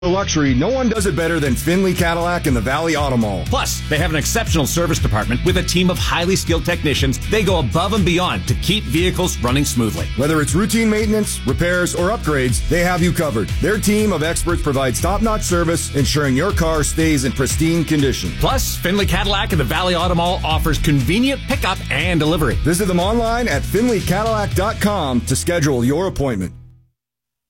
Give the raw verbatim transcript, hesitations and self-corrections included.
Luxury, no one does it better than Finley Cadillac in the Valley Auto Mall. Plus, they have an exceptional service department with a team of highly skilled technicians. They go above and beyond to keep vehicles running smoothly. Whether it's routine maintenance, repairs, or upgrades, they have you covered. Their team of experts provides top-notch service, ensuring your car stays in pristine condition. Plus, Finley Cadillac in the Valley Auto Mall offers convenient pickup and delivery. Visit them online at finley cadillac dot com to schedule your appointment.